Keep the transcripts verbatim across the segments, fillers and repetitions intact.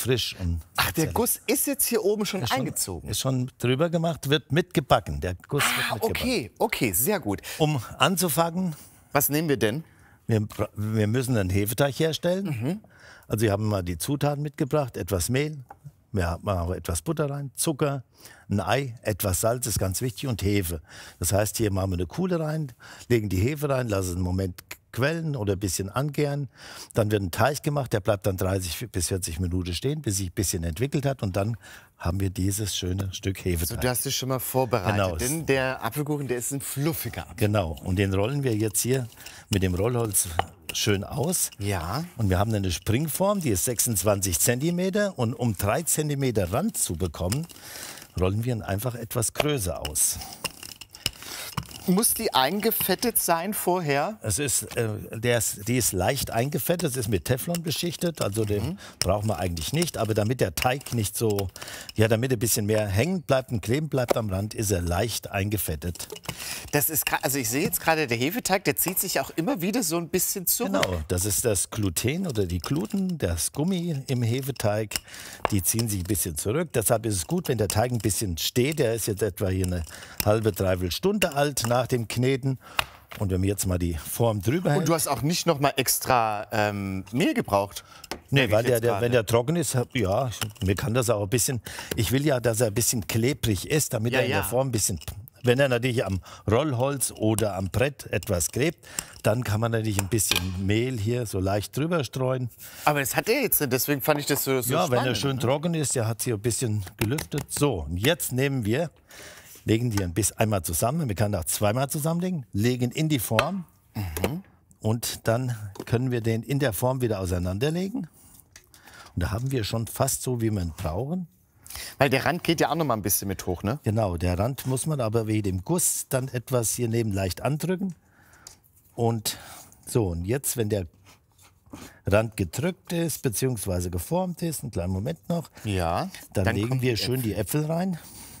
frisch. Und Ach, der Guss ist jetzt hier oben schon ist schon, eingezogen? Ist schon drüber gemacht, wird mitgebacken. Der Guss Ah, wird mitgebacken. okay, okay, sehr gut. Um anzufangen, Was nehmen wir denn? wir, wir müssen einen Hefeteig herstellen. Mhm. Also wir haben mal die Zutaten mitgebracht, etwas Mehl, wir haben auch etwas Butter rein, Zucker, ein Ei, etwas Salz ist ganz wichtig und Hefe. Das heißt, hier machen wir eine Kuhle rein, legen die Hefe rein, lassen es einen Moment quellen oder ein bisschen angären. Dann wird ein Teig gemacht, der bleibt dann dreißig bis vierzig Minuten stehen, bis sich ein bisschen entwickelt hat. Und dann haben wir dieses schöne Stück Hefeteig. So, du hast dich schon mal vorbereitet, Genau. denn der Apfelkuchen, der ist ein fluffiger Apfel. Genau, und den rollen wir jetzt hier mit dem Rollholz schön aus. Ja. Und wir haben eine Springform, die ist sechsundzwanzig Zentimeter. Und um drei Zentimeter Rand zu bekommen, rollen wir ihn einfach etwas größer aus. Muss die eingefettet sein vorher? Es ist, äh, der ist, die ist leicht eingefettet, es ist mit Teflon beschichtet, also den mhm. brauchen wir eigentlich nicht. Aber damit der Teig nicht so, ja, damit er ein bisschen mehr hängen bleibt und kleben bleibt am Rand, ist er leicht eingefettet. Das ist, also ich sehe jetzt gerade, der Hefeteig, der zieht sich auch immer wieder so ein bisschen zurück. Genau, das ist das Gluten oder die Gluten, das Gummi im Hefeteig, die ziehen sich ein bisschen zurück. Deshalb ist es gut, wenn der Teig ein bisschen steht. Der ist jetzt etwa hier eine halbe, dreiviertel Stunde alt nach dem Kneten. Und wenn wir jetzt mal die Form drüber hält. Und du hast auch nicht noch mal extra ähm, Mehl gebraucht? Nee, weil der, der, wenn der trocken ist, ja, mir kann das auch ein bisschen, ich will ja, dass er ein bisschen klebrig ist, damit Ja, er in ja. der Form ein bisschen, wenn er natürlich am Rollholz oder am Brett etwas klebt, dann kann man natürlich ein bisschen Mehl hier so leicht drüber streuen. Aber das hat er jetzt nicht, deswegen fand ich das so, so Ja, spannend. wenn er schön ne? trocken ist, der hat hier ein bisschen gelüftet. So, und jetzt nehmen wir, legen die ein bisschen einmal zusammen, wir können auch zweimal zusammenlegen, legen in die Form mhm. und dann können wir den in der Form wieder auseinanderlegen. Und da haben wir schon fast so, wie wir ihn brauchen. Weil der Rand geht ja auch noch mal ein bisschen mit hoch, ne? Genau, der Rand muss man aber wegen dem Guss dann etwas hier neben leicht andrücken. Und so, und jetzt, wenn der Rand gedrückt ist, beziehungsweise geformt ist, einen kleinen Moment noch, Ja. dann, dann legen wir schön die Äpfel rein.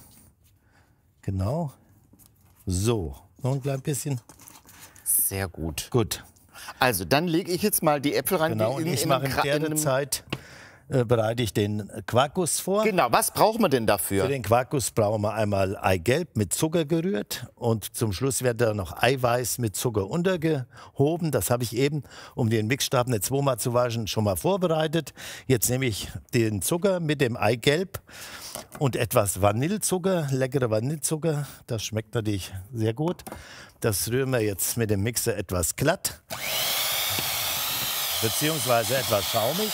Genau. So, noch ein klein bisschen. Sehr gut. Gut. Also, dann lege ich jetzt mal die Äpfel rein. Genau, die und in, ich in mache einem in Kra- der in einem- Zeit, äh, bereite ich den Quarkguss vor. Genau, was brauchen wir denn dafür? Für den Quarkguss brauchen wir einmal Eigelb mit Zucker gerührt und zum Schluss wird da noch Eiweiß mit Zucker untergehoben. Das habe ich eben, um den Mixstab nicht zweimal zu waschen, schon mal vorbereitet. Jetzt nehme ich den Zucker mit dem Eigelb und etwas Vanillezucker, leckere Vanillezucker. Das schmeckt natürlich sehr gut. Das rühren wir jetzt mit dem Mixer etwas glatt, beziehungsweise etwas schaumig.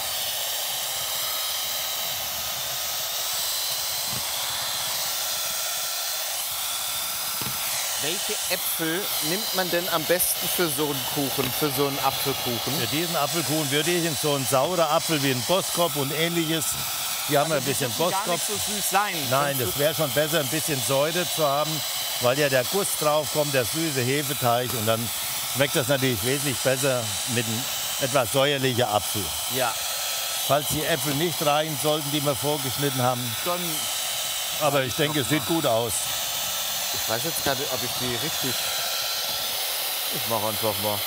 Welche Äpfel nimmt man denn am besten für so einen Kuchen, für so einen Apfelkuchen? Für diesen Apfelkuchen würde ich in so einen sauren Apfel wie ein Boskop und ähnliches. Hier haben wir ein bisschen Gar nicht Boskop. so süß sein. Nein, das wäre schon besser, ein bisschen Säure zu haben, weil ja der Guss drauf kommt, der süße Hefeteig. Und dann schmeckt das natürlich wesentlich besser mit einem etwas säuerlichen Apfel. Ja. Falls die Äpfel nicht rein sollten, die wir vorgeschnitten haben. Dann, Aber ich denke, es sieht gut aus. ich weiß jetzt gerade, ob ich die richtig... Ich mache einfach mal.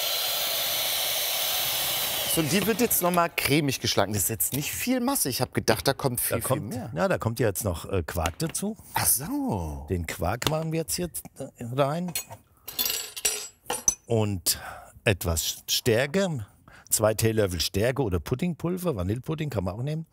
So, und die wird jetzt noch mal cremig geschlagen. Das ist jetzt nicht viel Masse. Ich habe gedacht, da kommt viel, Da kommt, viel mehr. ja, da kommt jetzt noch äh, Quark dazu. Ach so. Den Quark machen wir jetzt hier äh, rein. Und etwas Stärke. Zwei Teelöffel Stärke oder Puddingpulver. Vanillepudding kann man auch nehmen.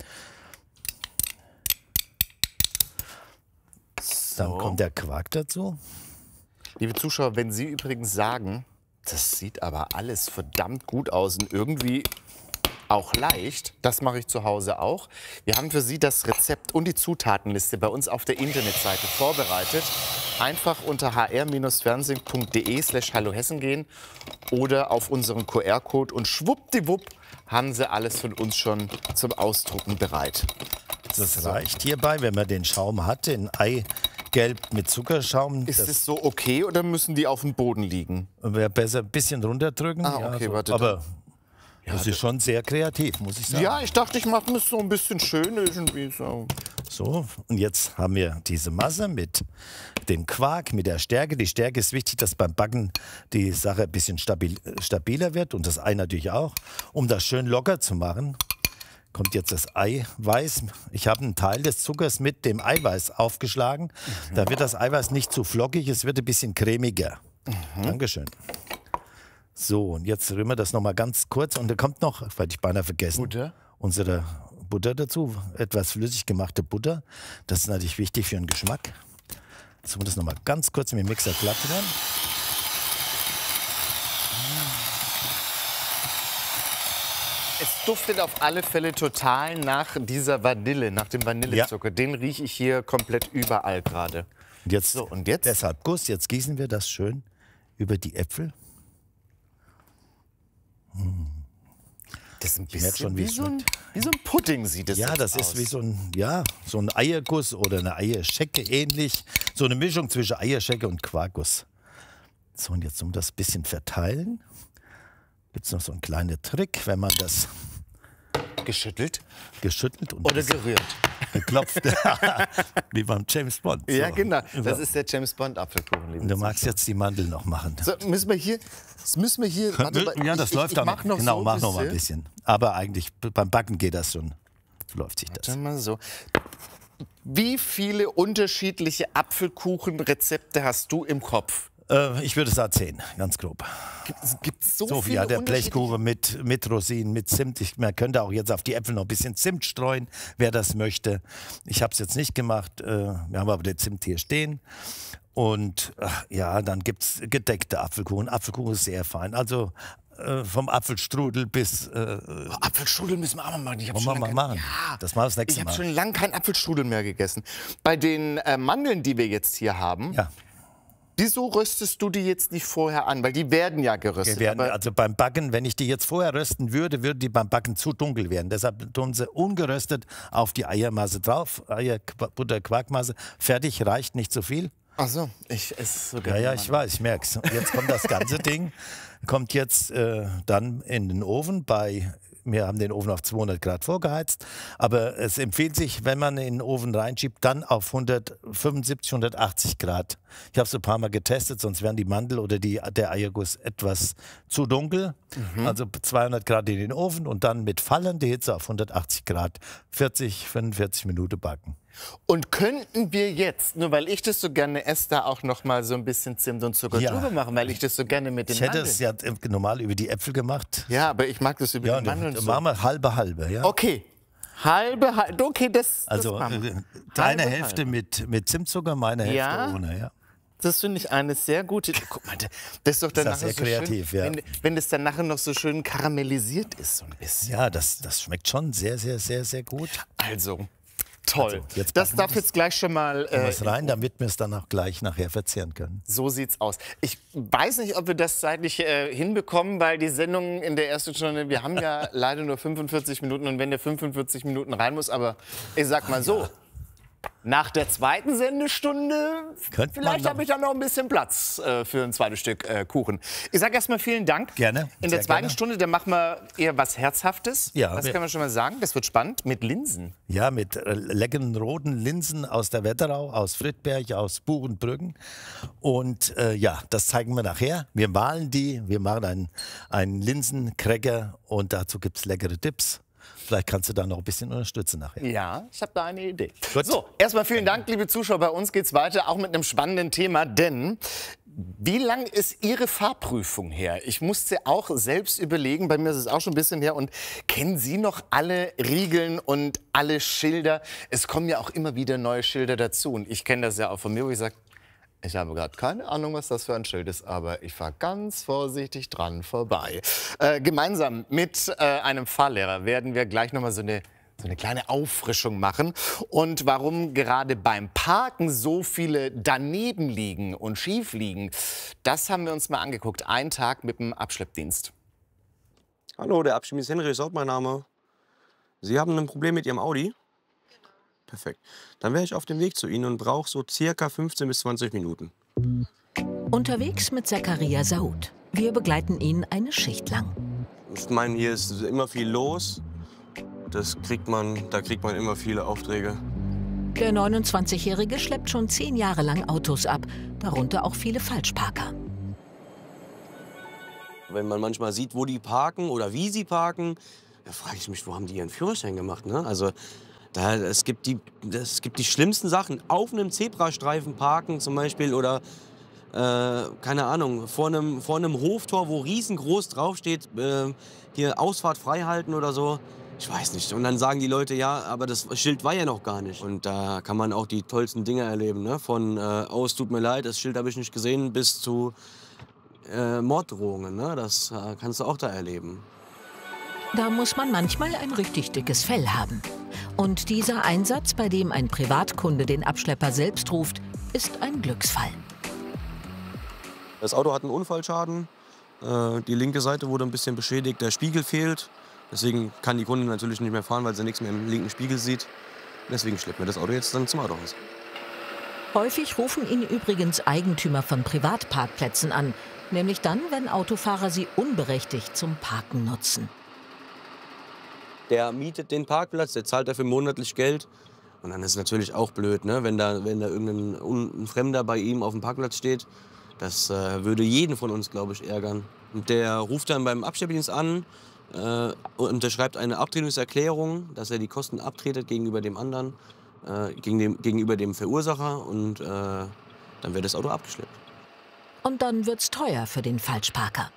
Dann kommt der Quark dazu. Liebe Zuschauer, wenn Sie übrigens sagen, das sieht aber alles verdammt gut aus und irgendwie auch leicht, das mache ich zu Hause auch. Wir haben für Sie das Rezept und die Zutatenliste bei uns auf der Internetseite vorbereitet. Einfach unter h r fernsehen punkt d e slash hallohessen gehen oder auf unseren Q R-Code und schwuppdiwupp haben Sie alles von uns schon zum Ausdrucken bereit. Das reicht hierbei, wenn man den Schaum hat, den Eigelb mit Zuckerschaum. Ist das es so okay oder müssen die auf dem Boden liegen? wäre besser ein bisschen runterdrücken. Ah, okay, so. warte, Aber das ist schon sehr kreativ, muss ich sagen. Ja, ich dachte, ich mache es so ein bisschen schön irgendwie so. So, und jetzt haben wir diese Masse mit dem Quark, mit der Stärke. Die Stärke ist wichtig, dass beim Backen die Sache ein bisschen stabil, stabiler wird und das Ei natürlich auch. Um das schön locker zu machen, Kommt jetzt das Eiweiß. Ich habe einen Teil des Zuckers mit dem Eiweiß aufgeschlagen. Mhm. Da wird das Eiweiß nicht zu flockig, es wird ein bisschen cremiger. Mhm. Dankeschön. So, und jetzt rühren wir das noch mal ganz kurz. Und da kommt noch, weil ich beinahe vergessen, Butter. unsere Butter dazu. Etwas flüssig gemachte Butter. Das ist natürlich wichtig für den Geschmack. Jetzt wollen wir das noch mal ganz kurz mit dem Mixer glatt werden. Es duftet auf alle Fälle total nach dieser Vanille, nach dem Vanillezucker. Ja. Den rieche ich hier komplett überall gerade. Und jetzt, so, und jetzt? Deshalb Guss, jetzt gießen wir das schön über die Äpfel. Mmh. Das ist ein bisschen schon, wie, wie, so ein, wie so ein Pudding sieht es ja, das aus. ist wie so ein, ja, so ein Eierguss oder eine Eierschecke ähnlich. So eine Mischung zwischen Eierschecke und Quarkguss. So, und jetzt um das ein bisschen verteilen, gibt es noch so einen kleinen Trick, wenn man das geschüttelt, geschüttelt und oder gerührt, geklopft, wie beim James Bond. So. Ja, genau. Das ist der James Bond Apfelkuchen. Du magst jetzt die Mandel noch machen. So, müssen wir hier, das müssen wir hier. Warte, ja, das ich, läuft ich, dann. Mach noch genau, so mach noch mal ein bisschen. Aber eigentlich beim Backen geht das schon. Läuft sich das. Warte mal so. Wie viele unterschiedliche Apfelkuchenrezepte hast du im Kopf? Äh, ich würde sagen zehn, ganz grob. Gibt es so, so viele ja, der Blechkuchen mit, mit Rosinen, mit Zimt. Ich, man könnte auch jetzt auf die Äpfel noch ein bisschen Zimt streuen, wer das möchte. Ich habe es jetzt nicht gemacht. Äh, wir haben aber den Zimt hier stehen. Und ach, ja, dann gibt es gedeckte Apfelkuchen. Apfelkuchen ist sehr fein. Also äh, vom Apfelstrudel bis... Äh, oh, Apfelstrudel müssen wir auch mal machen. Ich wollen wir mal kein, machen? Ja, das machen wir das nächste ich Mal. Ich habe schon lange keinen Apfelstrudel mehr gegessen. Bei den äh, Mandeln, die wir jetzt hier haben... Ja. Wieso röstest du die jetzt nicht vorher an? Weil die werden ja geröstet. Die werden, also beim Backen, wenn ich die jetzt vorher rösten würde, würden die beim Backen zu dunkel werden. Deshalb tun sie ungeröstet auf die Eiermasse drauf. Eier, Butter, Quarkmasse. Fertig, reicht nicht so viel. Ach so, ich esse so gerne. Ja, ja, ich weiß, ich merke es. Und jetzt kommt das ganze Ding, kommt jetzt äh, dann in den Ofen bei... Wir haben den Ofen auf zweihundert Grad vorgeheizt, aber es empfiehlt sich, wenn man in den Ofen reinschiebt, dann auf hundertfünfundsiebzig, hundertachtzig Grad. Ich habe es ein paar Mal getestet, sonst wären die Mandel oder die, der Eierguss etwas zu dunkel. Mhm. Also zweihundert Grad in den Ofen und dann mit fallender Hitze auf hundertachtzig Grad vierzig, fünfundvierzig Minuten backen. Und könnten wir jetzt, nur weil ich das so gerne esse, da auch noch mal so ein bisschen Zimt und Zucker ja. drüber machen, weil ich das so gerne mit den Ich hätte Mandeln. es ja normal über die Äpfel gemacht. Ja, aber ich mag das über ja, die Mandeln so. so. Machen wir halbe, halbe. Ja? Okay, halbe, halbe, okay, das, also, das machen wir. Also deine halbe, Hälfte halbe. Mit, mit Zimtzucker, meine Hälfte ja? ohne, ja. Das finde ich eine sehr gute. Guck mal, das ist doch dann das ist sehr so kreativ, schön, ja. wenn, wenn das dann nachher noch so schön karamellisiert ist, so ein bisschen. Ja, das, das schmeckt schon sehr, sehr, sehr, sehr gut. Also, toll. Also, jetzt das darf jetzt gleich schon mal äh, was rein, damit wir es dann auch gleich nachher verzehren können. So sieht's aus. Ich weiß nicht, ob wir das zeitlich äh, hinbekommen, weil die Sendung in der ersten Stunde, wir haben ja leider nur fünfundvierzig Minuten und wenn der fünfundvierzig Minuten rein muss, aber ich sag mal so. Ja. Nach der zweiten Sendestunde, Könnt vielleicht habe ich dann noch ein bisschen Platz äh, für ein zweites Stück äh, Kuchen. Ich sage erstmal vielen Dank. Gerne. In der zweiten gerne. Stunde, da machen wir eher was Herzhaftes. Ja, das kann man schon mal sagen. Das wird spannend mit Linsen. Ja, mit äh, leckeren roten Linsen aus der Wetterau, aus Friedberg, aus Buchenbrücken. Und äh, ja, das zeigen wir nachher. Wir malen die, wir machen einen, einen Linsencracker und dazu gibt es leckere Dips. Vielleicht kannst du da noch ein bisschen unterstützen nachher. Ja, ich habe da eine Idee. Gut. So, erstmal vielen Dank, liebe Zuschauer. Bei uns geht's weiter, auch mit einem spannenden Thema, denn wie lang ist Ihre Fahrprüfung her? Ich musste auch selbst überlegen, bei mir ist es auch schon ein bisschen her. Und kennen Sie noch alle Riegeln und alle Schilder? Es kommen ja auch immer wieder neue Schilder dazu. Und ich kenne das ja auch von mir, wo ich sage, ich habe gerade keine Ahnung, was das für ein Schild ist, aber ich fahre ganz vorsichtig dran vorbei. Äh, gemeinsam mit äh, einem Fahrlehrer werden wir gleich noch mal so eine, so eine kleine Auffrischung machen. Und warum gerade beim Parken so viele daneben liegen und schief liegen, das haben wir uns mal angeguckt. Ein Tag mit dem Abschleppdienst. Hallo, der Abschleppdienst Henry ist auch mein Name. Sie haben ein Problem mit Ihrem Audi? Perfekt. Dann wäre ich auf dem Weg zu Ihnen und brauche so circa fünfzehn bis zwanzig Minuten. Unterwegs mit Zakaria Saud. Wir begleiten ihn eine Schicht lang. Ich meine, hier ist immer viel los. Das kriegt man, da kriegt man immer viele Aufträge. Der neunundzwanzigjährige schleppt schon zehn Jahre lang Autos ab, darunter auch viele Falschparker. Wenn man manchmal sieht, wo die parken oder wie sie parken, Da frage ich mich, wo haben die ihren Führerschein gemacht? Ne? Also da, es, gibt die, es gibt die schlimmsten Sachen. Auf einem Zebrastreifen parken zum Beispiel oder, äh, keine Ahnung, vor einem, vor einem Hoftor, wo riesengroß draufsteht, äh, hier Ausfahrt frei halten oder so. Ich weiß nicht. Und dann sagen die Leute, ja, aber das Schild war ja noch gar nicht. Und da kann man auch die tollsten Dinge erleben. Ne? Von, äh, oh, es tut mir leid, das Schild habe ich nicht gesehen, bis zu äh, Morddrohungen. Ne? Das äh, kannst du auch da erleben. Da muss man manchmal ein richtig dickes Fell haben. Und dieser Einsatz, bei dem ein Privatkunde den Abschlepper selbst ruft, ist ein Glücksfall. Das Auto hat einen Unfallschaden. Äh, die linke Seite wurde ein bisschen beschädigt, der Spiegel fehlt. Deswegen kann die Kundin natürlich nicht mehr fahren, weil sie nichts mehr im linken Spiegel sieht. Deswegen schleppt mir das Auto jetzt dann zum Autohaus. Häufig rufen ihn übrigens Eigentümer von Privatparkplätzen an. Nämlich dann, wenn Autofahrer sie unberechtigt zum Parken nutzen. Der mietet den Parkplatz, der zahlt dafür monatlich Geld. Und dann ist es natürlich auch blöd, ne? wenn, da, wenn da irgendein ein Fremder bei ihm auf dem Parkplatz steht. Das äh, würde jeden von uns, glaube ich, ärgern. Und der ruft dann beim Abschleppdienst an, äh, unterschreibt eine Abtretungserklärung, dass er die Kosten abtretet gegenüber dem anderen, äh, gegen dem, gegenüber dem Verursacher. Und äh, dann wird das Auto abgeschleppt. Und dann wird's teuer für den Falschparker.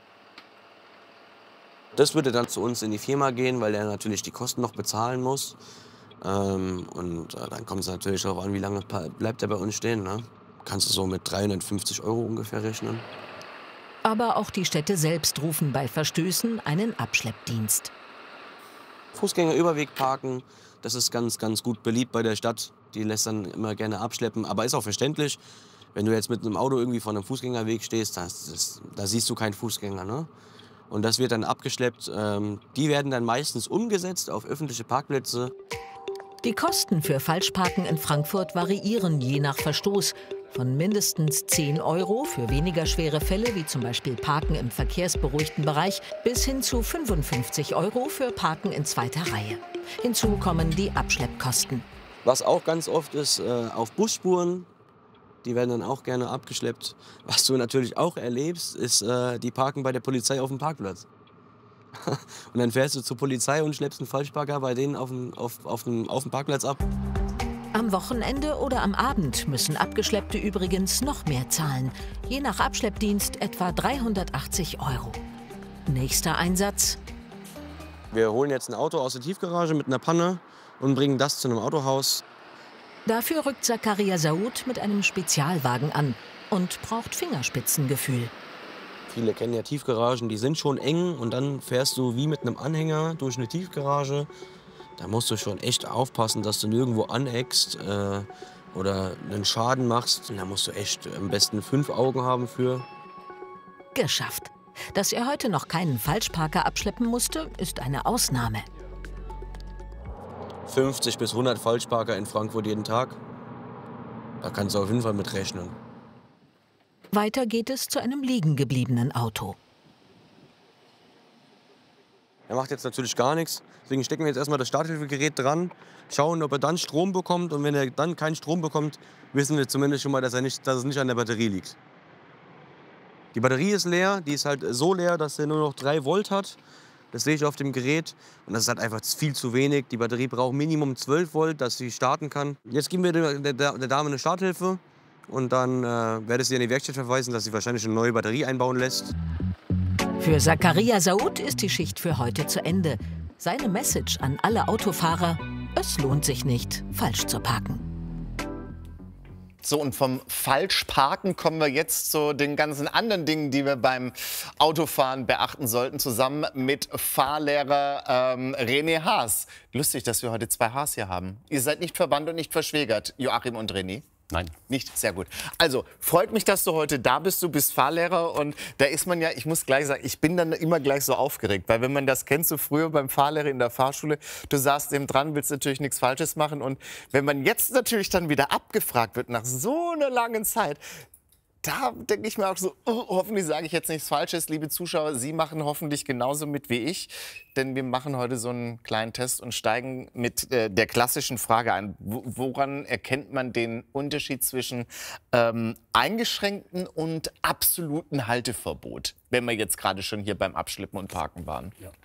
Das würde dann zu uns in die Firma gehen, weil er natürlich die Kosten noch bezahlen muss. Ähm, und äh, dann kommt es natürlich darauf an, wie lange bleibt er bei uns stehen. Ne? Kannst du so mit dreihundertfünfzig Euro ungefähr rechnen. Aber auch die Städte selbst rufen bei Verstößen einen Abschleppdienst. Fußgängerüberweg parken, das ist ganz, ganz gut beliebt bei der Stadt. Die lässt dann immer gerne abschleppen, aber ist auch verständlich. Wenn du jetzt mit einem Auto irgendwie vor einem Fußgängerweg stehst, das, das, da siehst du keinen Fußgänger. Ne? Und das wird dann abgeschleppt. Ähm, die werden dann meistens umgesetzt auf öffentliche Parkplätze. Die Kosten für Falschparken in Frankfurt variieren je nach Verstoß. Von mindestens zehn Euro für weniger schwere Fälle, wie zum Beispiel Parken im verkehrsberuhigten Bereich, bis hin zu fünfundfünfzig Euro für Parken in zweiter Reihe. Hinzu kommen die Abschleppkosten. Was auch ganz oft ist, äh, auf Busspuren. Die werden dann auch gerne abgeschleppt. Was du natürlich auch erlebst, ist, äh, die parken bei der Polizei auf dem Parkplatz. Und dann fährst du zur Polizei und schleppst einen Falschparker bei denen auf dem, auf, auf dem, auf dem Parkplatz ab. Am Wochenende oder am Abend müssen Abgeschleppte übrigens noch mehr zahlen. Je nach Abschleppdienst etwa dreihundertachtzig Euro. Nächster Einsatz. Wir holen jetzt ein Auto aus der Tiefgarage mit einer Panne und bringen das zu einem Autohaus. Dafür rückt Zakaria Saud mit einem Spezialwagen an und braucht Fingerspitzengefühl. Viele kennen ja Tiefgaragen, die sind schon eng und dann fährst du wie mit einem Anhänger durch eine Tiefgarage. Da musst du schon echt aufpassen, dass du nirgendwo aneckst äh, oder einen Schaden machst. Und da musst du echt am besten fünf Augen haben für. Geschafft. Dass er heute noch keinen Falschparker abschleppen musste, ist eine Ausnahme. fünfzig bis hundert Falschparker in Frankfurt jeden Tag. Da kannst du auf jeden Fall mit rechnen. Weiter geht es zu einem liegen gebliebenen Auto. Er macht jetzt natürlich gar nichts. Deswegen stecken wir jetzt erstmal das Starthilfegerät dran, schauen, ob er dann Strom bekommt. Und wenn er dann keinen Strom bekommt, wissen wir zumindest schon mal, dass, er nicht, dass es nicht an der Batterie liegt. Die Batterie ist leer, die ist halt so leer, dass er nur noch drei Volt hat. Das sehe ich auf dem Gerät. Und das ist halt einfach viel zu wenig. Die Batterie braucht Minimum zwölf Volt, dass sie starten kann. Jetzt geben wir der, der, der Dame eine Starthilfe. Und dann äh, werde ich sie an die Werkstatt verweisen, dass sie wahrscheinlich eine neue Batterie einbauen lässt. Für Zakaria Saud ist die Schicht für heute zu Ende. Seine Message an alle Autofahrer: Es lohnt sich nicht, falsch zu parken. So, und vom Falschparken kommen wir jetzt zu den ganzen anderen Dingen, die wir beim Autofahren beachten sollten, zusammen mit Fahrlehrer ähm, René Haas. Lustig, dass wir heute zwei Haas hier haben. Ihr seid nicht verwandt und nicht verschwägert, Joachim und René? Nein. Nicht? Sehr gut. Also, freut mich, dass du heute da bist. Du bist Fahrlehrer und da ist man ja, ich muss gleich sagen, ich bin dann immer gleich so aufgeregt, weil wenn man das kennt, so früher beim Fahrlehrer in der Fahrschule, du saßt eben dran, willst natürlich nichts Falsches machen und wenn man jetzt natürlich dann wieder abgefragt wird nach so einer langen Zeit, da denke ich mir auch so, oh, hoffentlich sage ich jetzt nichts Falsches. Liebe Zuschauer, Sie machen hoffentlich genauso mit wie ich. Denn wir machen heute so einen kleinen Test und steigen mit äh, der klassischen Frage ein. W woran erkennt man den Unterschied zwischen ähm, eingeschränkten und absoluten Halteverbot? Wenn wir jetzt gerade schon hier beim Abschleppen und Parken waren. Ja.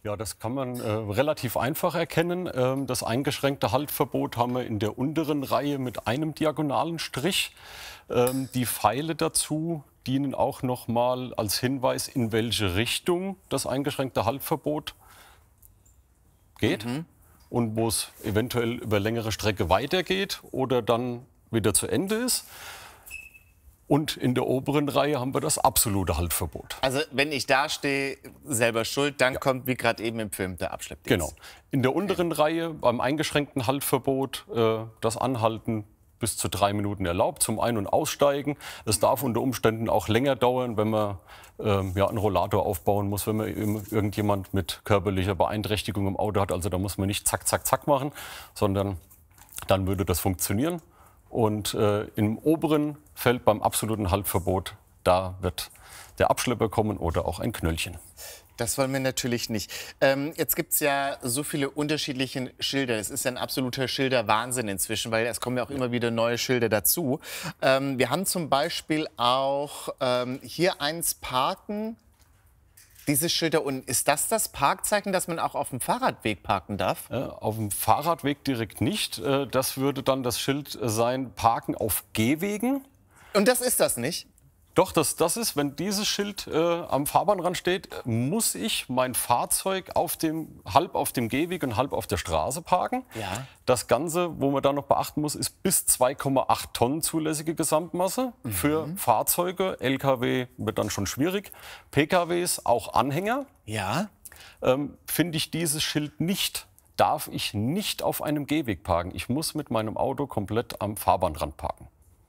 Ja, das kann man äh, relativ einfach erkennen. Ähm, das eingeschränkte Haltverbot haben wir in der unteren Reihe mit einem diagonalen Strich. Ähm, die Pfeile dazu dienen auch noch mal als Hinweis, in welche Richtung das eingeschränkte Haltverbot geht mhm. und wo es eventuell über längere Strecke weitergeht oder dann wieder zu Ende ist. Und in der oberen Reihe haben wir das absolute Haltverbot. Also wenn ich da stehe, selber schuld, dann ja. kommt, wie gerade eben im Film, der Abschleppdienst. Genau. In der unteren okay. Reihe beim eingeschränkten Haltverbot äh, das Anhalten bis zu drei Minuten erlaubt, zum Ein- und Aussteigen. Es darf unter Umständen auch länger dauern, wenn man äh, ja, einen Rollator aufbauen muss, wenn man eben irgendjemand mit körperlicher Beeinträchtigung im Auto hat. Also da muss man nicht zack, zack, zack machen, sondern dann würde das funktionieren. Und äh, im oberen Feld beim absoluten Haltverbot, da wird der Abschlepper kommen oder auch ein Knöllchen. Das wollen wir natürlich nicht. Ähm, jetzt gibt es ja so viele unterschiedliche Schilder. Es ist ja ein absoluter Schilderwahnsinn inzwischen, weil es kommen ja auch immer wieder neue Schilder dazu. Ähm, wir haben zum Beispiel auch ähm, hier eins Parken. Dieses Schild da unten, ist das das Parkzeichen, dass man auch auf dem Fahrradweg parken darf? Äh, auf dem Fahrradweg direkt nicht. Äh, das würde dann das Schild sein, Parken auf Gehwegen. Und das ist das nicht? Doch, das, das ist, wenn dieses Schild äh, am Fahrbahnrand steht, muss ich mein Fahrzeug auf dem, halb auf dem Gehweg und halb auf der Straße parken. Ja. Das Ganze, wo man da noch beachten muss, ist bis zwei Komma acht Tonnen zulässige Gesamtmasse mhm. für Fahrzeuge. L K W wird dann schon schwierig. P K Ws, auch Anhänger. Ja. Ähm, finde ich dieses Schild nicht, darf ich nicht auf einem Gehweg parken. Ich muss mit meinem Auto komplett am Fahrbahnrand parken.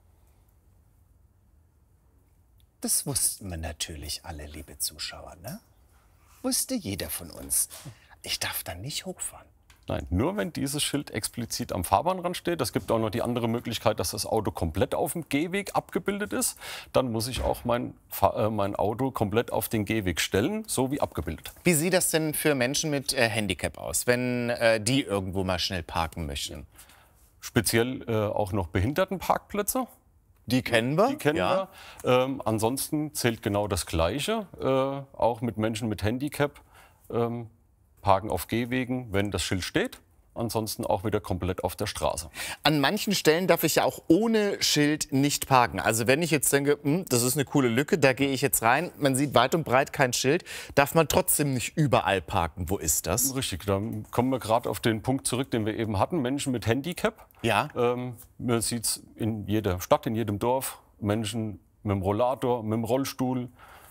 Das wussten wir natürlich alle, liebe Zuschauer, ne? Wusste jeder von uns. Ich darf da nicht hochfahren. Nein, nur wenn dieses Schild explizit am Fahrbahnrand steht. Es gibt auch noch die andere Möglichkeit, dass das Auto komplett auf dem Gehweg abgebildet ist. Dann muss ich auch mein, äh, mein Auto komplett auf den Gehweg stellen, so wie abgebildet. Wie sieht das denn für Menschen mit äh, Handicap aus, wenn äh, die irgendwo mal schnell parken möchten? Speziell äh, auch noch Behindertenparkplätze. Die kennen wir. Die kennen ja. wir. Ähm, ansonsten zählt genau das Gleiche. Äh, auch mit Menschen mit Handicap ähm, parken auf Gehwegen, wenn das Schild steht. Ansonsten auch wieder komplett auf der Straße. An manchen Stellen darf ich ja auch ohne Schild nicht parken. Also wenn ich jetzt denke, hm, das ist eine coole Lücke, da gehe ich jetzt rein, man sieht weit und breit kein Schild, darf man trotzdem nicht überall parken. Wo ist das? Richtig, da kommen wir gerade auf den Punkt zurück, den wir eben hatten. Menschen mit Handicap. Ja. Ähm, man sieht es in jeder Stadt, in jedem Dorf. Menschen mit dem Rollator, mit dem Rollstuhl.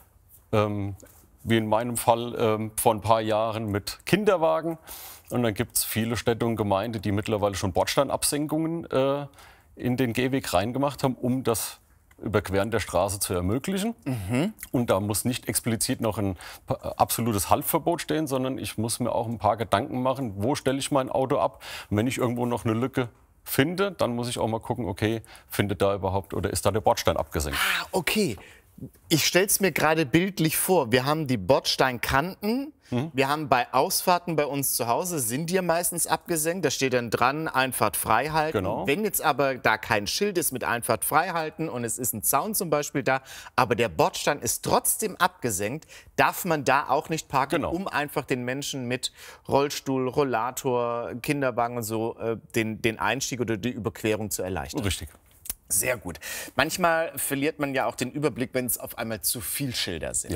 Ähm, wie in meinem Fall ähm, vor ein paar Jahren mit Kinderwagen. Und dann gibt es viele Städte und Gemeinden, die mittlerweile schon Bordsteinabsenkungen äh, in den Gehweg reingemacht haben, um das Überqueren der Straße zu ermöglichen. Mhm. Und da muss nicht explizit noch ein absolutes Haltverbot stehen, sondern ich muss mir auch ein paar Gedanken machen, wo stelle ich mein Auto ab. Und wenn ich irgendwo noch eine Lücke finde, dann muss ich auch mal gucken, okay, findet da überhaupt oder ist da der Bordstein abgesenkt? Ah, okay. Ich stelle es mir gerade bildlich vor. Wir haben die Bordsteinkanten. Mhm. Wir haben bei Ausfahrten bei uns zu Hause, sind die ja meistens abgesenkt. Da steht dann dran, Einfahrt frei halten. Genau. Wenn jetzt aber da kein Schild ist mit Einfahrt frei halten und es ist ein Zaun zum Beispiel da, aber der Bordstein ist trotzdem abgesenkt, darf man da auch nicht parken, genau. um einfach den Menschen mit Rollstuhl, Rollator, Kinderwagen und so äh, den, den Einstieg oder die Überquerung zu erleichtern. Richtig. Sehr gut. Manchmal verliert man ja auch den Überblick, wenn es auf einmal zu viel Schilder sind. Ja.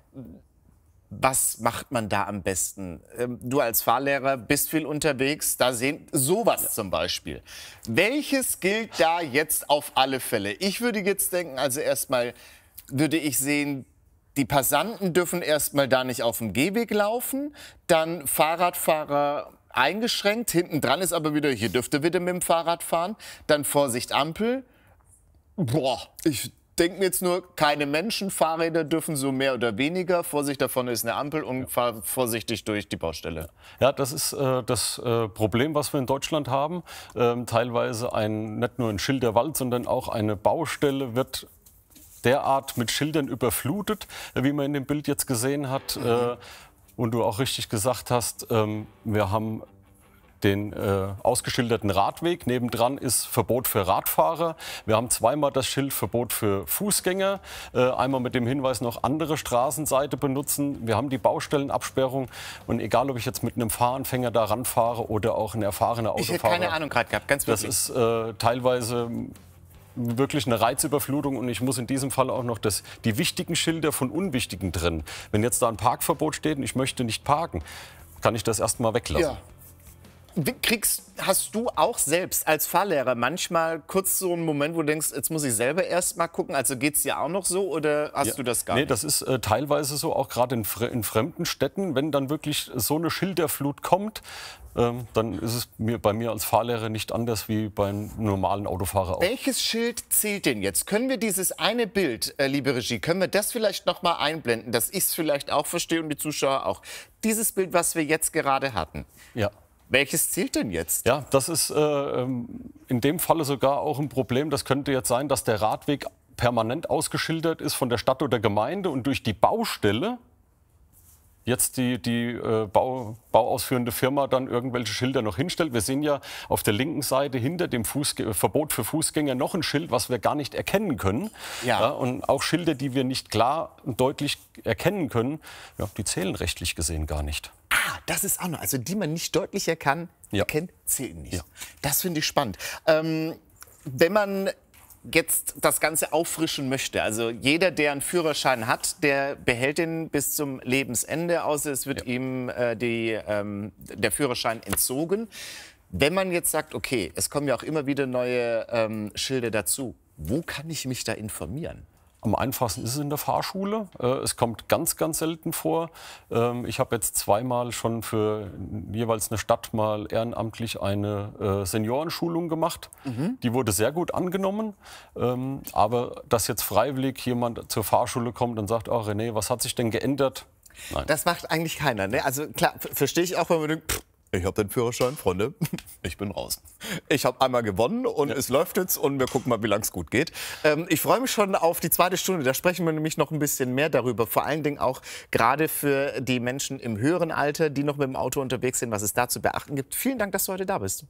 Was macht man da am besten? Du als Fahrlehrer bist viel unterwegs, da sehen sowas ja. zum Beispiel. Welches gilt da jetzt auf alle Fälle? Ich würde jetzt denken, also erstmal würde ich sehen, die Passanten dürfen erstmal da nicht auf dem Gehweg laufen, dann Fahrradfahrer eingeschränkt, hinten dran ist aber wieder, hier dürft ihr wieder mit dem Fahrrad fahren, dann Vorsicht Ampel. Boah, ich denke mir jetzt nur, keine Menschen, Fahrräder dürfen so mehr oder weniger, Vorsicht, da vorne ist eine Ampel und ja. fahr vorsichtig durch die Baustelle. Ja, das ist äh, das äh, Problem, was wir in Deutschland haben. Ähm, teilweise ein, nicht nur ein Schilderwald, sondern auch eine Baustelle wird derart mit Schildern überflutet, wie man in dem Bild jetzt gesehen hat. Mhm. Äh, und du auch richtig gesagt hast, ähm, wir haben den äh, ausgeschilderten Radweg. Nebendran ist Verbot für Radfahrer. Wir haben zweimal das Schild Verbot für Fußgänger. Äh, einmal mit dem Hinweis noch andere Straßenseite benutzen. Wir haben die Baustellenabsperrung. Und egal, ob ich jetzt mit einem Fahranfänger da ranfahre oder auch ein erfahrener Autofahrer. Ich hätte keine Ahnung gerade gehabt, ganz wirklich. Das ist äh, teilweise wirklich eine Reizüberflutung und ich muss in diesem Fall auch noch das, die wichtigen Schilder von unwichtigen trennen. Wenn jetzt da ein Parkverbot steht und ich möchte nicht parken, kann ich das erstmal weglassen. Ja. Kriegst, hast du auch selbst als Fahrlehrer manchmal kurz so einen Moment, wo du denkst, jetzt muss ich selber erst mal gucken, also geht es dir auch noch so oder hast ja, du das gar nee, nicht? Das ist äh, teilweise so, auch gerade in, in fremden Städten, wenn dann wirklich so eine Schilderflut kommt, ähm, dann ist es mir, bei mir als Fahrlehrer nicht anders wie beim normalen Autofahrer auch. Welches Schild zählt denn jetzt? Können wir dieses eine Bild, äh, liebe Regie, können wir das vielleicht noch mal einblenden, dass ich es vielleicht auch verstehe und die Zuschauer auch? Dieses Bild, was wir jetzt gerade hatten. Ja. Welches zählt denn jetzt? Ja, das ist äh, in dem Falle sogar auch ein Problem. Das könnte jetzt sein, dass der Radweg permanent ausgeschildert ist von der Stadt oder Gemeinde und durch die Baustelle jetzt die, die äh, Bau, bauausführende Firma dann irgendwelche Schilder noch hinstellt. Wir sehen ja auf der linken Seite hinter dem Fußge Verbot für Fußgänger noch ein Schild, was wir gar nicht erkennen können. Ja. Ja, und auch Schilder, die wir nicht klar und deutlich erkennen können, ja, die zählen rechtlich gesehen gar nicht. Ah, das ist auch noch, also die man nicht deutlich erkannt, Ja. erkennt, zählen nicht. Ja. Das finde ich spannend. Ähm, wenn man jetzt das Ganze auffrischen möchte, also jeder, der einen Führerschein hat, der behält den bis zum Lebensende, außer es wird Ja. ihm äh, die, ähm, der Führerschein entzogen. Wenn man jetzt sagt, okay, es kommen ja auch immer wieder neue ähm, Schilder dazu, wo kann ich mich da informieren? Am einfachsten ist es in der Fahrschule. Äh, Es kommt ganz, ganz selten vor. Ähm, Ich habe jetzt zweimal schon für jeweils eine Stadt mal ehrenamtlich eine äh, Seniorenschulung gemacht. Die wurde sehr gut angenommen. Ähm, Aber dass jetzt freiwillig jemand zur Fahrschule kommt und sagt, oh René, was hat sich denn geändert? Nein. Das macht eigentlich keiner. Ne? Also klar, verstehe ich auch, wenn man denkt, pff, ich habe den Führerschein, Freunde, ich bin raus. Ich habe einmal gewonnen und ja. es läuft jetzt und wir gucken mal, wie lang es gut geht. Ähm, ich freue mich schon auf die zweite Stunde, da sprechen wir nämlich noch ein bisschen mehr darüber. Vor allen Dingen auch gerade für die Menschen im höheren Alter, die noch mit dem Auto unterwegs sind, was es da zu beachten gibt. Vielen Dank, dass du heute da bist.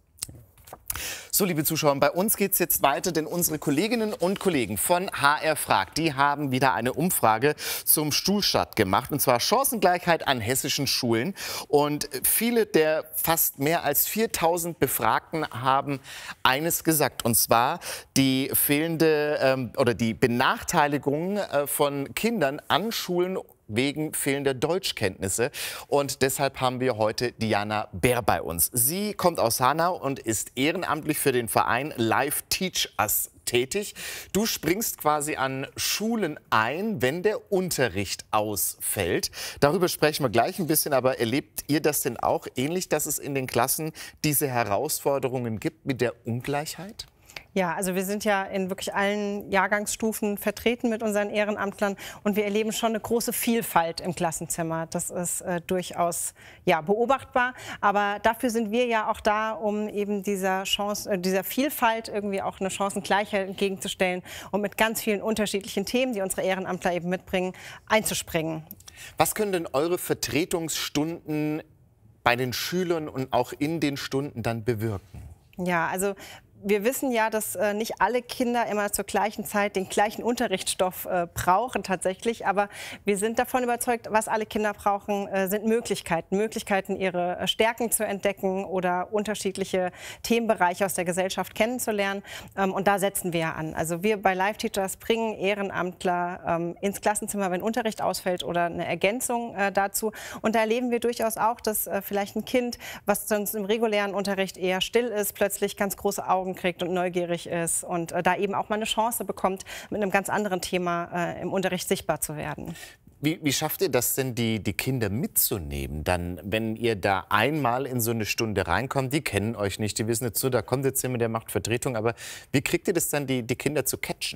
So, liebe Zuschauer, bei uns geht es jetzt weiter, denn unsere Kolleginnen und Kollegen von H R fragt, die haben wieder eine Umfrage zum Schulstart gemacht, und zwar Chancengleichheit an hessischen Schulen. Und viele der fast mehr als viertausend Befragten haben eines gesagt, und zwar die fehlende ähm, oder die Benachteiligung äh, von Kindern an Schulen wegen fehlender Deutschkenntnisse. Und deshalb haben wir heute Diana Bär bei uns. Sie kommt aus Hanau und ist ehrenamtlich für den Verein Live Teach Us tätig. Du springst quasi an Schulen ein, wenn der Unterricht ausfällt. Darüber sprechen wir gleich ein bisschen, aber erlebt ihr das denn auch ähnlich, dass es in den Klassen diese Herausforderungen gibt mit der Ungleichheit? Ja, also wir sind ja in wirklich allen Jahrgangsstufen vertreten mit unseren Ehrenamtlern und wir erleben schon eine große Vielfalt im Klassenzimmer. Das ist äh, durchaus ja, beobachtbar, aber dafür sind wir ja auch da, um eben dieser Chance, äh, dieser Vielfalt irgendwie auch eine Chancengleichheit entgegenzustellen und mit ganz vielen unterschiedlichen Themen, die unsere Ehrenamtler eben mitbringen, einzuspringen. Was können denn eure Vertretungsstunden bei den Schülern und auch in den Stunden dann bewirken? Ja, also wir wissen ja, dass äh, nicht alle Kinder immer zur gleichen Zeit den gleichen Unterrichtsstoff äh, brauchen tatsächlich. Aber wir sind davon überzeugt, was alle Kinder brauchen, äh, sind Möglichkeiten. Möglichkeiten, ihre äh, Stärken zu entdecken oder unterschiedliche Themenbereiche aus der Gesellschaft kennenzulernen. Ähm, und da setzen wir an. Also wir bei Live Teachers bringen Ehrenamtler ähm, ins Klassenzimmer, wenn Unterricht ausfällt oder eine Ergänzung äh, dazu. Und da erleben wir durchaus auch, dass äh, vielleicht ein Kind, was sonst im regulären Unterricht eher still ist, plötzlich ganz große Augen kriegt und neugierig ist und äh, da eben auch mal eine Chance bekommt, mit einem ganz anderen Thema äh, im Unterricht sichtbar zu werden. Wie, wie schafft ihr das denn, die, die Kinder mitzunehmen, dann, wenn ihr da einmal in so eine Stunde reinkommt? Die kennen euch nicht, die wissen jetzt so, da kommt jetzt jemand, der macht Vertretung, aber wie kriegt ihr das dann, die, die Kinder zu catchen?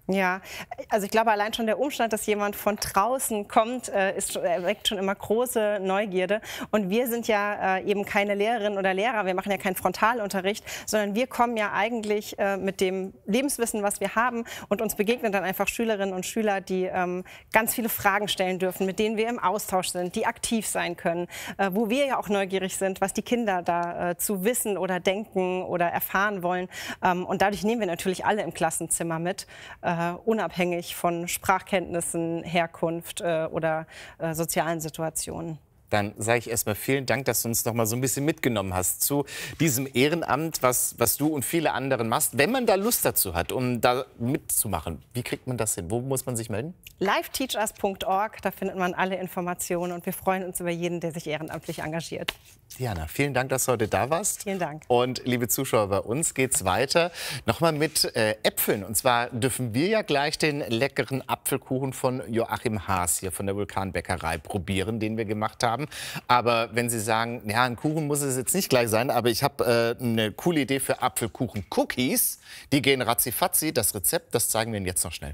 Ja, also ich glaube, allein schon der Umstand, dass jemand von draußen kommt, äh, ist, erweckt schon immer große Neugierde. Und wir sind ja äh, eben keine Lehrerinnen oder Lehrer, wir machen ja keinen Frontalunterricht, sondern wir kommen ja eigentlich äh, mit dem Lebenswissen, was wir haben, und uns begegnen dann einfach Schülerinnen und Schüler, die ähm, ganz viele Fragen stellen dürfen, mit denen wir im Austausch sind, die aktiv sein können, äh, wo wir ja auch neugierig sind, was die Kinder da äh, zu wissen oder denken oder erfahren wollen. Ähm, und dadurch nehmen wir natürlich alle im Klassenzimmer mit. Äh, unabhängig von Sprachkenntnissen, Herkunft äh, oder äh, sozialen Situationen. Dann sage ich erstmal vielen Dank, dass du uns noch mal so ein bisschen mitgenommen hast zu diesem Ehrenamt, was, was du und viele anderen machst. Wenn man da Lust dazu hat, um da mitzumachen, wie kriegt man das hin? Wo muss man sich melden? live teach us punkt org, da findet man alle Informationen, und wir freuen uns über jeden, der sich ehrenamtlich engagiert. Diana, vielen Dank, dass du heute da warst. Vielen Dank. Und liebe Zuschauer, bei uns geht's weiter. Nochmal mit äh, Äpfeln. Und zwar dürfen wir ja gleich den leckeren Apfelkuchen von Joachim Haas hier von der Vulkanbäckerei probieren, den wir gemacht haben. Aber wenn Sie sagen, ja, ein Kuchen muss es jetzt nicht gleich sein, aber ich habe äh, eine coole Idee für Apfelkuchen-Cookies. Die gehen ratzifatzi. Das Rezept, das zeigen wir Ihnen jetzt noch schnell.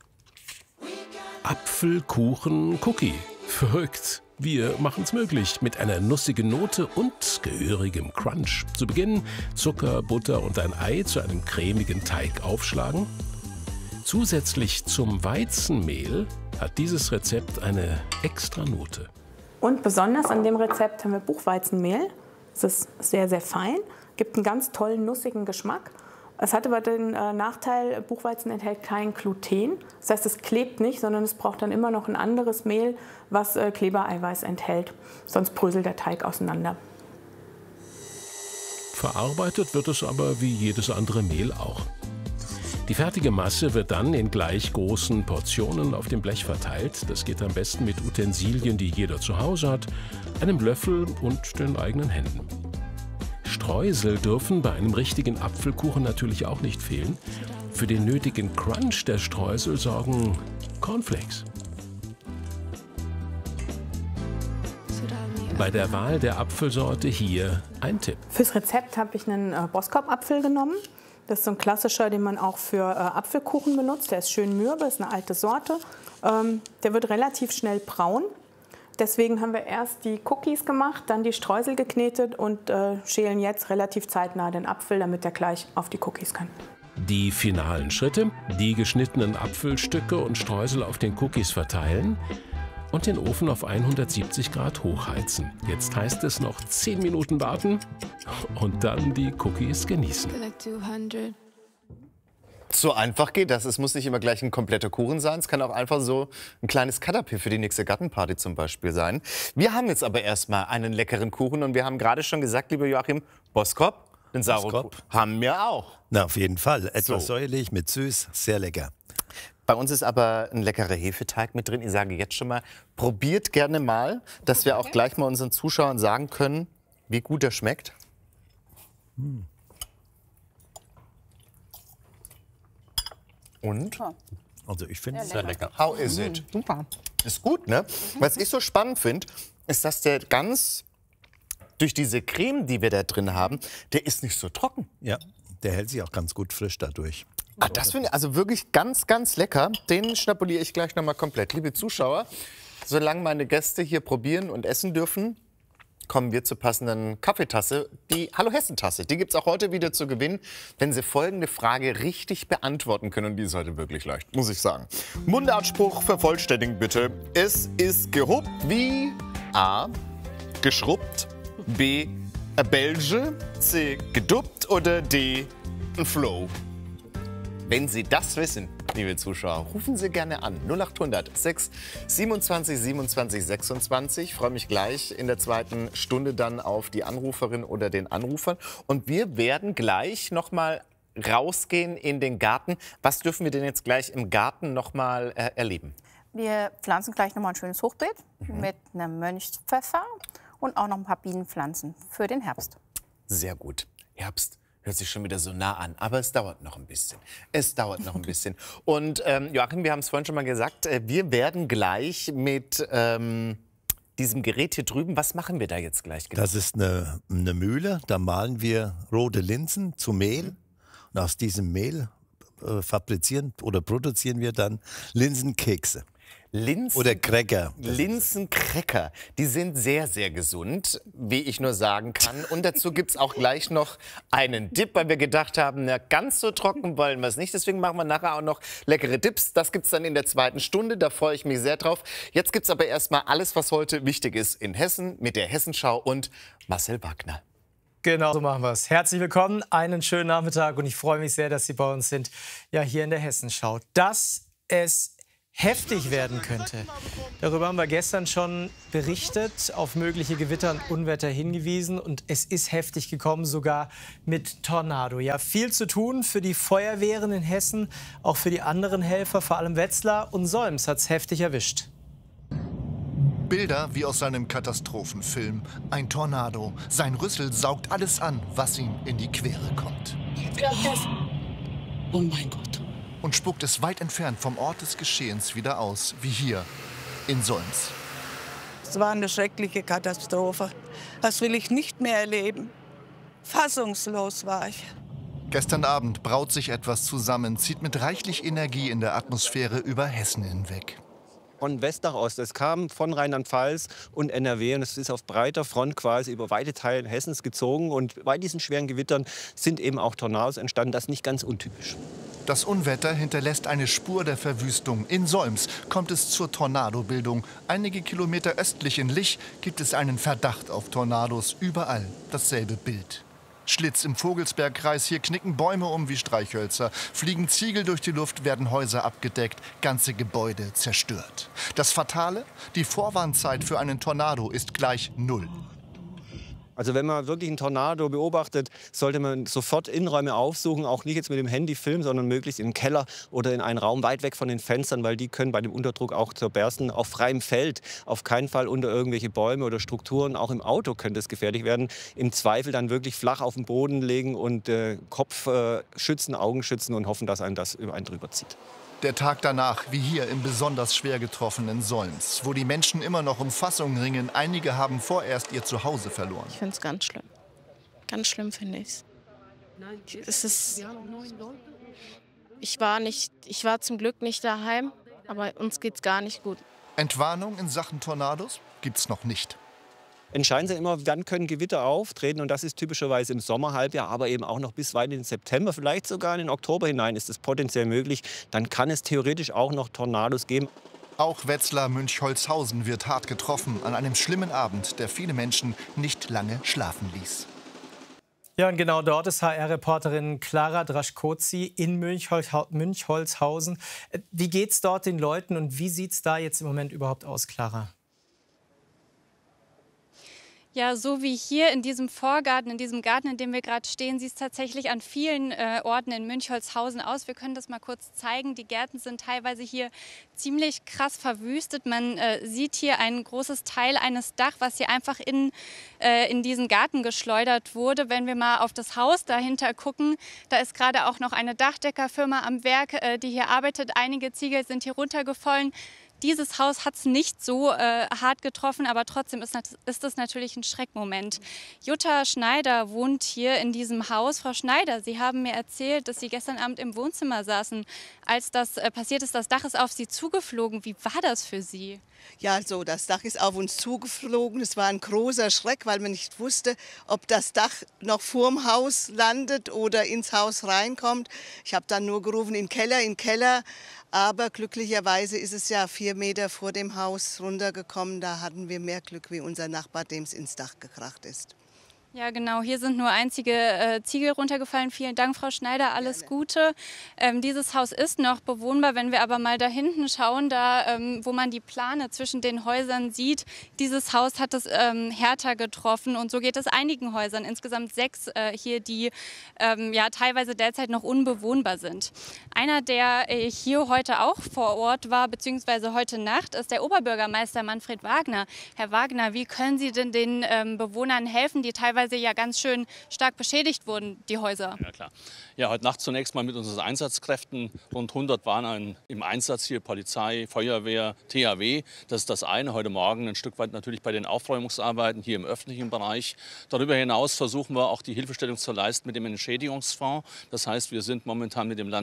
Apfelkuchen-Cookie. Verrückt. Wir machen es möglich mit einer nussigen Note und gehörigem Crunch. Zu Beginn Zucker, Butter und ein Ei zu einem cremigen Teig aufschlagen. Zusätzlich zum Weizenmehl hat dieses Rezept eine extra Note. Und besonders an dem Rezept haben wir Buchweizenmehl. Es ist sehr, sehr fein, gibt einen ganz tollen, nussigen Geschmack. Es hat aber den äh, Nachteil, Buchweizen enthält kein Gluten. Das heißt, es klebt nicht, sondern es braucht dann immer noch ein anderes Mehl, was äh, Klebereiweiß enthält. Sonst bröselt der Teig auseinander. Verarbeitet wird es aber wie jedes andere Mehl auch. Die fertige Masse wird dann in gleich großen Portionen auf dem Blech verteilt. Das geht am besten mit Utensilien, die jeder zu Hause hat, einem Löffel und den eigenen Händen. Streusel dürfen bei einem richtigen Apfelkuchen natürlich auch nicht fehlen. Für den nötigen Crunch der Streusel sorgen Cornflakes. Bei der Wahl der Apfelsorte hier ein Tipp. Fürs Rezept habe ich einen äh, Boskop-Apfel genommen. Das ist so ein klassischer, den man auch für äh, Apfelkuchen benutzt. Der ist schön mürbe, ist eine alte Sorte. Ähm, der wird relativ schnell braun. Deswegen haben wir erst die Cookies gemacht, dann die Streusel geknetet und äh, schälen jetzt relativ zeitnah den Apfel, damit er gleich auf die Cookies kann. Die finalen Schritte: die geschnittenen Apfelstücke und Streusel auf den Cookies verteilen und den Ofen auf hundertsiebzig Grad hochheizen. Jetzt heißt es noch zehn Minuten warten und dann die Cookies genießen. So einfach geht das. Es muss nicht immer gleich ein kompletter Kuchen sein. Es kann auch einfach so ein kleines Cut-Up für die nächste Gartenparty zum Beispiel sein. Wir haben jetzt aber erstmal einen leckeren Kuchen und wir haben gerade schon gesagt, lieber Joachim, Boskop, den sauren Kuchen haben wir auch. Na, auf jeden Fall. Etwas So. säuerlich mit süß, sehr lecker. Bei uns ist aber ein leckerer Hefeteig mit drin. Ich sage jetzt schon mal, probiert gerne mal, dass wir auch gleich mal unseren Zuschauern sagen können, wie gut er schmeckt. Hm. Und? Also ich finde es Sehr lecker. How is it? Super. Ist gut, ne? Was ich so spannend finde, ist, dass der ganz, durch diese Creme, die wir da drin haben, der ist nicht so trocken. Ja, der hält sich auch ganz gut frisch dadurch. Ah, das finde ich also wirklich ganz, ganz lecker. Den schnabuliere ich gleich noch mal komplett. Liebe Zuschauer, solange meine Gäste hier probieren und essen dürfen, kommen wir zur passenden Kaffeetasse, die Hallo Hessen-Tasse. Die gibt es auch heute wieder zu gewinnen, wenn Sie folgende Frage richtig beantworten können. Und die ist heute wirklich leicht, muss ich sagen. Mundartspruch vervollständigen bitte. Es ist gehobt wie A. geschrubbt, B. a Belge, C. geduppt oder D. ein Flow. Wenn Sie das wissen, liebe Zuschauer, rufen Sie gerne an. null achthundert sechs siebenundzwanzig siebenundzwanzig sechsundzwanzig. Ich freue mich gleich in der zweiten Stunde dann auf die Anruferin oder den Anrufer. Und wir werden gleich noch mal rausgehen in den Garten. Was dürfen wir denn jetzt gleich im Garten noch mal äh, erleben? Wir pflanzen gleich noch mal ein schönes Hochbeet Mhm. mit einem Mönchspfeffer und auch noch ein paar Bienenpflanzen für den Herbst. Sehr gut. Herbst. Hört sich schon wieder so nah an, aber es dauert noch ein bisschen. Es dauert noch ein bisschen. Und ähm, Joachim, wir haben es vorhin schon mal gesagt, äh, wir werden gleich mit ähm, diesem Gerät hier drüben, was machen wir da jetzt gleich genau? Das ist eine, eine Mühle, da mahlen wir rote Linsen zu Mehl. Und aus diesem Mehl äh, fabrizieren oder produzieren wir dann Linsenkekse. Linsen, Oder Cracker. Linsencracker, die sind sehr, sehr gesund, wie ich nur sagen kann. Und dazu gibt es auch gleich noch einen Dip, weil wir gedacht haben, na, ganz so trocken wollen wir es nicht. Deswegen machen wir nachher auch noch leckere Dips. Das gibt es dann in der zweiten Stunde, da freue ich mich sehr drauf. Jetzt gibt es aber erstmal alles, was heute wichtig ist in Hessen mit der Hessenschau und Marcel Wagner. Genau, so machen wir es. Herzlich willkommen, einen schönen Nachmittag und ich freue mich sehr, dass Sie bei uns sind, ja hier in der Hessenschau. Dass es heftig werden könnte. Darüber haben wir gestern schon berichtet, auf mögliche Gewitter und Unwetter hingewiesen und es ist heftig gekommen, sogar mit Tornado. Ja, viel zu tun für die Feuerwehren in Hessen, auch für die anderen Helfer, vor allem Wetzlar und Solms hat es heftig erwischt. Bilder wie aus seinem Katastrophenfilm. Ein Tornado. Sein Rüssel saugt alles an, was ihm in die Quere kommt. Oh mein Gott. Und spuckt es weit entfernt vom Ort des Geschehens wieder aus, wie hier in Solms. Es war eine schreckliche Katastrophe. Das will ich nicht mehr erleben. Fassungslos war ich. Gestern Abend braut sich etwas zusammen, zieht mit reichlich Energie in der Atmosphäre über Hessen hinweg. Von West nach Ost. Es kam von Rheinland-Pfalz und N R W und es ist auf breiter Front quasi über weite Teile Hessens gezogen. Und bei diesen schweren Gewittern sind eben auch Tornados entstanden. Das ist nicht ganz untypisch. Das Unwetter hinterlässt eine Spur der Verwüstung. In Solms kommt es zur Tornadobildung. Einige Kilometer östlich in Lich gibt es einen Verdacht auf Tornados. Überall dasselbe Bild. Schlitz im Vogelsbergkreis, hier knicken Bäume um wie Streichhölzer. Fliegen Ziegel durch die Luft, werden Häuser abgedeckt, ganze Gebäude zerstört. Das Fatale? Die Vorwarnzeit für einen Tornado ist gleich null. Also wenn man wirklich einen Tornado beobachtet, sollte man sofort Innenräume aufsuchen, auch nicht jetzt mit dem Handy filmen, sondern möglichst im Keller oder in einen Raum weit weg von den Fenstern, weil die können bei dem Unterdruck auch zerbersten. Auf freiem Feld, auf keinen Fall unter irgendwelche Bäume oder Strukturen. Auch im Auto könnte es gefährlich werden. Im Zweifel dann wirklich flach auf den Boden legen und äh, Kopf äh, schützen, Augen schützen und hoffen, dass einem das über einen drüber zieht. Der Tag danach, wie hier im besonders schwer getroffenen Solms, wo die Menschen immer noch um Fassung ringen. Einige haben vorerst ihr Zuhause verloren. Ich finde es ganz schlimm. Ganz schlimm finde ich es. Ist, ich, war nicht, ich war zum Glück nicht daheim, aber uns geht es gar nicht gut. Entwarnung in Sachen Tornados gibt's noch nicht. Entscheidend sind immer, wann können Gewitter auftreten. Und das ist typischerweise im Sommerhalbjahr, aber eben auch noch bis weit in den September, vielleicht sogar in den Oktober hinein ist es potenziell möglich. Dann kann es theoretisch auch noch Tornados geben. Auch Wetzlar-Münchholzhausen wird hart getroffen an einem schlimmen Abend, der viele Menschen nicht lange schlafen ließ. Ja, und genau dort ist H R-Reporterin Clara Draschkozi in Münchholzhausen. Wie geht's dort den Leuten und wie sieht's da jetzt im Moment überhaupt aus, Clara? Ja, so wie hier in diesem Vorgarten, in diesem Garten, in dem wir gerade stehen, sieht es tatsächlich an vielen äh, Orten in Münchholzhausen aus. Wir können das mal kurz zeigen. Die Gärten sind teilweise hier ziemlich krass verwüstet. Man äh, sieht hier ein großes Teil eines Dach, was hier einfach in, äh, in diesen Garten geschleudert wurde. Wenn wir mal auf das Haus dahinter gucken, da ist gerade auch noch eine Dachdeckerfirma am Werk, äh, die hier arbeitet. Einige Ziegel sind hier runtergefallen. Dieses Haus hat es nicht so äh, hart getroffen, aber trotzdem ist, ist das natürlich ein Schreckmoment. Jutta Schneider wohnt hier in diesem Haus. Frau Schneider, Sie haben mir erzählt, dass Sie gestern Abend im Wohnzimmer saßen, als das äh, passiert ist. Das Dach ist auf Sie zugeflogen. Wie war das für Sie? Ja, also das Dach ist auf uns zugeflogen. Es war ein großer Schreck, weil man nicht wusste, ob das Dach noch vorm Haus landet oder ins Haus reinkommt. Ich habe dann nur gerufen, in den Keller, in den Keller. Aber glücklicherweise ist es ja vier Meter vor dem Haus runtergekommen. Da hatten wir mehr Glück wie unser Nachbar, dem es ins Dach gekracht ist. Ja, genau. Hier sind nur einzige äh, Ziegel runtergefallen. Vielen Dank, Frau Schneider. Alles Gerne. Gute. Ähm, dieses Haus ist noch bewohnbar. Wenn wir aber mal da hinten schauen, da, ähm, wo man die Plane zwischen den Häusern sieht, dieses Haus hat es ähm, härter getroffen. Und so geht es einigen Häusern, insgesamt sechs äh, hier, die ähm, ja, teilweise derzeit noch unbewohnbar sind. Einer, der äh, hier heute auch vor Ort war, beziehungsweise heute Nacht, ist der Oberbürgermeister Manfred Wagner. Herr Wagner, wie können Sie denn den ähm, Bewohnern helfen, die teilweise ja ganz schön stark beschädigt wurden, die Häuser? Ja, klar. Ja, heute Nacht zunächst mal mit unseren Einsatzkräften. Rund hundert waren ein, im Einsatz hier, Polizei, Feuerwehr, T H W. Das ist das eine. Heute Morgen ein Stück weit natürlich bei den Aufräumungsarbeiten hier im öffentlichen Bereich. Darüber hinaus versuchen wir auch die Hilfestellung zu leisten mit dem Entschädigungsfonds. Das heißt, wir sind momentan mit dem Land Hessen in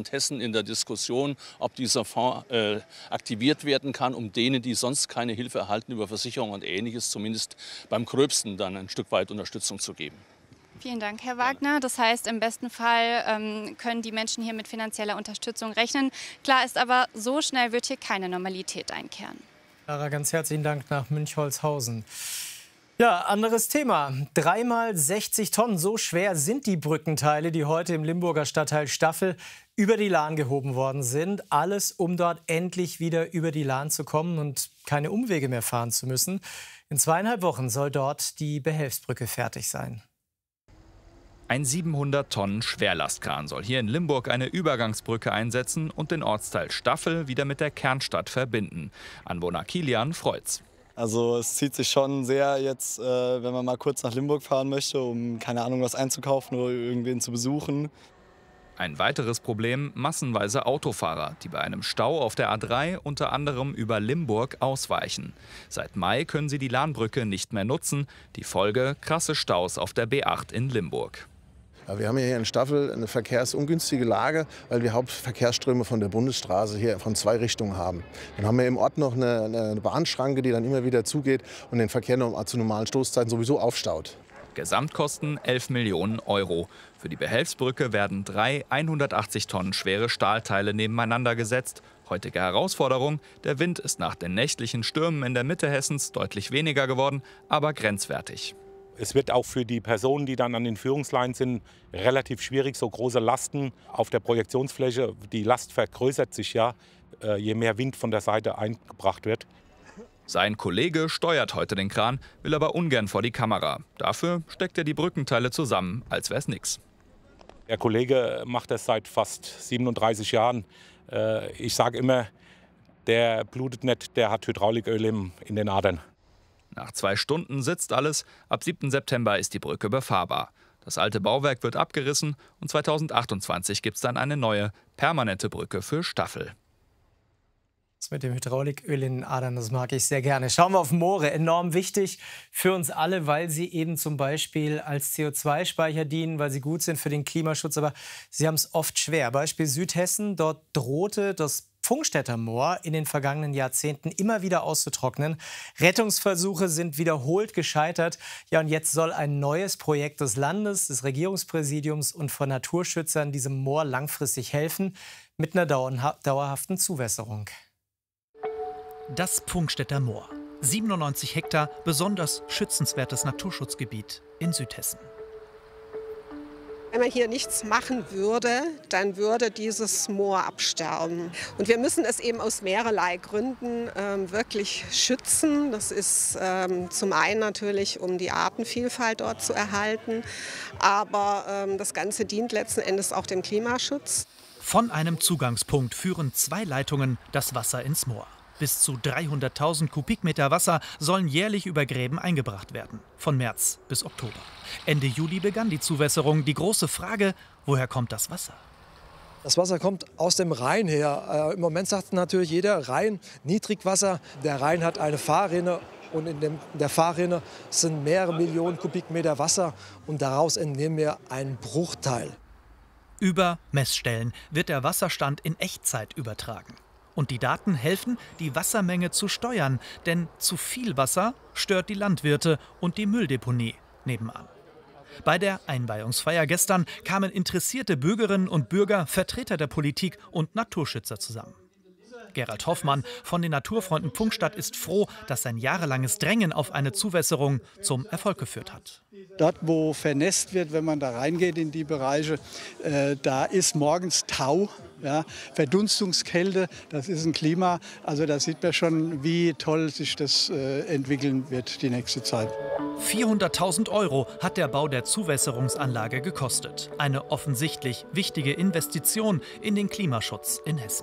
in der Diskussion, ob dieser Fonds äh, aktiviert werden kann, um denen, die sonst keine Hilfe erhalten über Versicherung und Ähnliches, zumindest beim Gröbsten dann ein Stück weit Unterstützung zu geben. Vielen Dank, Herr Wagner. Das heißt, im besten Fall ähm, können die Menschen hier mit finanzieller Unterstützung rechnen. Klar ist aber, so schnell wird hier keine Normalität einkehren. Lara, ganz herzlichen Dank nach Münchholzhausen. Ja, anderes Thema. Dreimal sechzig Tonnen, so schwer sind die Brückenteile, die heute im Limburger Stadtteil Staffel über die Lahn gehoben worden sind. Alles, um dort endlich wieder über die Lahn zu kommen und keine Umwege mehr fahren zu müssen. In zweieinhalb Wochen soll dort die Behelfsbrücke fertig sein. Ein siebenhundert Tonnen Schwerlastkran soll hier in Limburg eine Übergangsbrücke einsetzen und den Ortsteil Staffel wieder mit der Kernstadt verbinden. Anwohner Kilian freut's. Also es zieht sich schon sehr jetzt, äh, wenn man mal kurz nach Limburg fahren möchte, um keine Ahnung was einzukaufen oder irgendwen zu besuchen. Ein weiteres Problem, massenweise Autofahrer, die bei einem Stau auf der A drei unter anderem über Limburg ausweichen. Seit Mai können sie die Lahnbrücke nicht mehr nutzen. Die Folge, krasse Staus auf der B acht in Limburg. Ja, wir haben hier in Staffel eine verkehrsungünstige Lage, weil wir Hauptverkehrsströme von der Bundesstraße hier von zwei Richtungen haben. Dann haben wir im Ort noch eine, eine Bahnschranke, die dann immer wieder zugeht und den Verkehr zu normalen Stoßzeiten sowieso aufstaut. Gesamtkosten elf Millionen Euro. Für die Behelfsbrücke werden drei hundertachtzig Tonnen schwere Stahlteile nebeneinander gesetzt. Heutige Herausforderung: Der Wind ist nach den nächtlichen Stürmen in der Mitte Hessens deutlich weniger geworden, aber grenzwertig. Es wird auch für die Personen, die dann an den Führungsleinen sind, relativ schwierig, so große Lasten auf der Projektionsfläche. Die Last vergrößert sich ja, je mehr Wind von der Seite eingebracht wird. Sein Kollege steuert heute den Kran, will aber ungern vor die Kamera. Dafür steckt er die Brückenteile zusammen, als wär's nix. Der Kollege macht das seit fast siebenunddreißig Jahren. Ich sage immer, der blutet nicht, der hat Hydrauliköl in den Adern. Nach zwei Stunden sitzt alles. Ab siebten September ist die Brücke befahrbar. Das alte Bauwerk wird abgerissen und zweitausendachtundzwanzig gibt es dann eine neue, permanente Brücke für Staffel. Das mit dem Hydrauliköl in den Adern, das mag ich sehr gerne. Schauen wir auf Moore. Enorm wichtig für uns alle, weil sie eben zum Beispiel als C O zwei Speicher dienen, weil sie gut sind für den Klimaschutz. Aber sie haben es oft schwer. Beispiel Südhessen, dort drohte das Pfungstädter Moor in den vergangenen Jahrzehnten immer wieder auszutrocknen. Rettungsversuche sind wiederholt gescheitert. Ja, und jetzt soll ein neues Projekt des Landes, des Regierungspräsidiums und von Naturschützern diesem Moor langfristig helfen, mit einer dauerhaften Zuwässerung. Das Pfungstädter Moor. siebenundneunzig Hektar, besonders schützenswertes Naturschutzgebiet in Südhessen. Wenn man hier nichts machen würde, dann würde dieses Moor absterben. Und wir müssen es eben aus mehrerlei Gründen ähm, wirklich schützen. Das ist ähm, zum einen natürlich, um die Artenvielfalt dort zu erhalten. Aber ähm, das Ganze dient letzten Endes auch dem Klimaschutz. Von einem Zugangspunkt führen zwei Leitungen das Wasser ins Moor. Bis zu dreihunderttausend Kubikmeter Wasser sollen jährlich über Gräben eingebracht werden. Von März bis Oktober. Ende Juli begann die Zuwässerung. Die große Frage: Woher kommt das Wasser? Das Wasser kommt aus dem Rhein her. Äh, Im Moment sagt natürlich jeder Rhein, Niedrigwasser. Der Rhein hat eine Fahrrinne und in, dem, in der Fahrrinne sind mehrere Millionen Kubikmeter Wasser. Und daraus entnehmen wir einen Bruchteil. Über Messstellen wird der Wasserstand in Echtzeit übertragen. Und die Daten helfen, die Wassermenge zu steuern. Denn zu viel Wasser stört die Landwirte und die Mülldeponie nebenan. Bei der Einweihungsfeier gestern kamen interessierte Bürgerinnen und Bürger, Vertreter der Politik und Naturschützer zusammen. Gerald Hoffmann von den Naturfreunden Pfungstadt ist froh, dass sein jahrelanges Drängen auf eine Zuwässerung zum Erfolg geführt hat. Dort, wo vernässt wird, wenn man da reingeht in die Bereiche, äh, da ist morgens Tau, ja, Verdunstungskälte, das ist ein Klima. Also da sieht man schon, wie toll sich das äh, entwickeln wird die nächste Zeit. vierhunderttausend Euro hat der Bau der Zuwässerungsanlage gekostet. Eine offensichtlich wichtige Investition in den Klimaschutz in Hessen.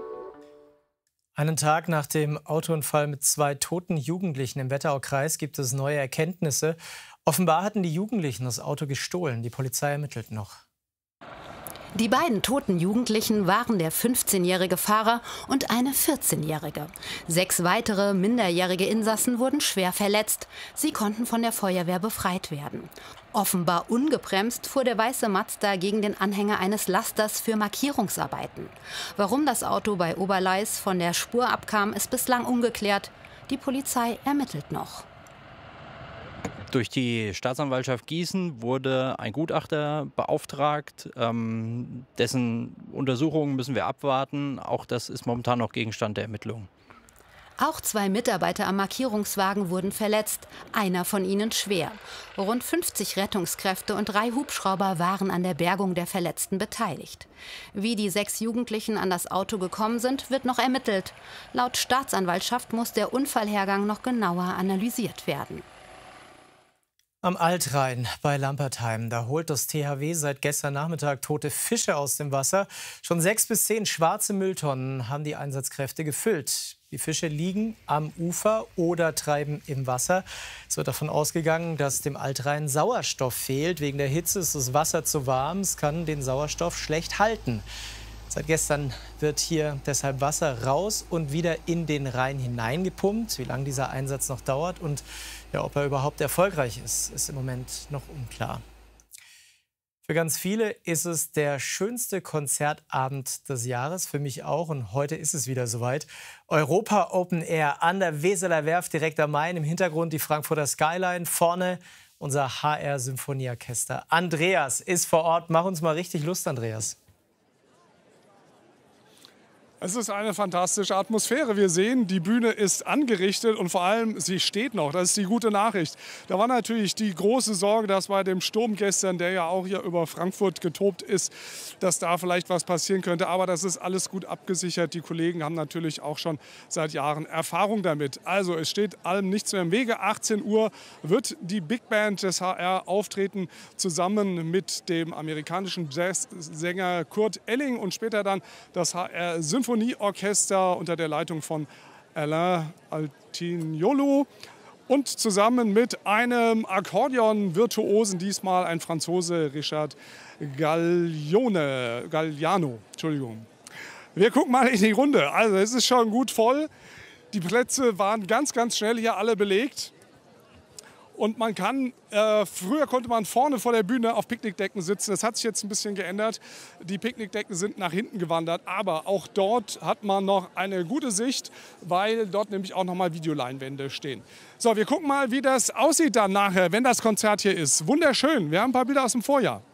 Einen Tag nach dem Autounfall mit zwei toten Jugendlichen im Wetteraukreis gibt es neue Erkenntnisse. Offenbar hatten die Jugendlichen das Auto gestohlen. Die Polizei ermittelt noch. Die beiden toten Jugendlichen waren der fünfzehnjährige Fahrer und eine vierzehnjährige. Sechs weitere minderjährige Insassen wurden schwer verletzt. Sie konnten von der Feuerwehr befreit werden. Offenbar ungebremst fuhr der weiße Mazda gegen den Anhänger eines Lasters für Markierungsarbeiten. Warum das Auto bei Oberleis von der Spur abkam, ist bislang ungeklärt. Die Polizei ermittelt noch. Durch die Staatsanwaltschaft Gießen wurde ein Gutachter beauftragt. Ähm, dessen Untersuchungen müssen wir abwarten. Auch das ist momentan noch Gegenstand der Ermittlungen. Auch zwei Mitarbeiter am Markierungswagen wurden verletzt, einer von ihnen schwer. Rund fünfzig Rettungskräfte und drei Hubschrauber waren an der Bergung der Verletzten beteiligt. Wie die sechs Jugendlichen an das Auto gekommen sind, wird noch ermittelt. Laut Staatsanwaltschaft muss der Unfallhergang noch genauer analysiert werden. Am Altrhein bei Lampertheim, da holt das T H W seit gestern Nachmittag tote Fische aus dem Wasser. Schon sechs bis zehn schwarze Mülltonnen haben die Einsatzkräfte gefüllt. Die Fische liegen am Ufer oder treiben im Wasser. Es wird davon ausgegangen, dass dem Altrhein Sauerstoff fehlt. Wegen der Hitze ist das Wasser zu warm, es kann den Sauerstoff schlecht halten. Seit gestern wird hier deshalb Wasser raus und wieder in den Rhein hineingepumpt. Wie lange dieser Einsatz noch dauert und ja, ob er überhaupt erfolgreich ist, ist im Moment noch unklar. Für ganz viele ist es der schönste Konzertabend des Jahres, für mich auch. Und heute ist es wieder soweit. Europa Open Air an der Weseler Werft direkt am Main. Im Hintergrund die Frankfurter Skyline, vorne unser H R Symphonieorchester. Andreas ist vor Ort. Mach uns mal richtig Lust, Andreas. Es ist eine fantastische Atmosphäre. Wir sehen, die Bühne ist angerichtet und vor allem, sie steht noch. Das ist die gute Nachricht. Da war natürlich die große Sorge, dass bei dem Sturm gestern, der ja auch hier über Frankfurt getobt ist, dass da vielleicht was passieren könnte. Aber das ist alles gut abgesichert. Die Kollegen haben natürlich auch schon seit Jahren Erfahrung damit. Also es steht allem nichts mehr im Wege. achtzehn Uhr wird die Big Band des H R auftreten, zusammen mit dem amerikanischen Jazzsänger Kurt Elling und später dann das H R Symphonieorchester unter der Leitung von Alain Altignolo und zusammen mit einem Akkordeon-Virtuosen, diesmal ein Franzose, Richard Gallione, Galliano. Entschuldigung. Wir gucken mal in die Runde. Also es ist schon gut voll. Die Plätze waren ganz, ganz schnell hier alle belegt. Und man kann, äh, früher konnte man vorne vor der Bühne auf Picknickdecken sitzen. Das hat sich jetzt ein bisschen geändert. Die Picknickdecken sind nach hinten gewandert. Aber auch dort hat man noch eine gute Sicht, weil dort nämlich auch noch mal Videoleinwände stehen. So, wir gucken mal, wie das aussieht dann nachher, wenn das Konzert hier ist. Wunderschön. Wir haben ein paar Bilder aus dem Vorjahr.